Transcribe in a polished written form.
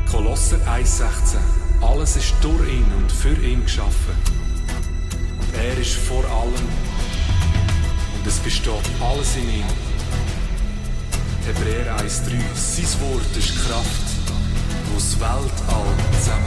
Kolosser 1,16. Alles ist durch ihn und für ihn geschaffen. Er ist vor allem und es besteht alles in ihm. Hebräer 1,3. Sein Wort ist Kraft, wo das Weltall zusammenhält.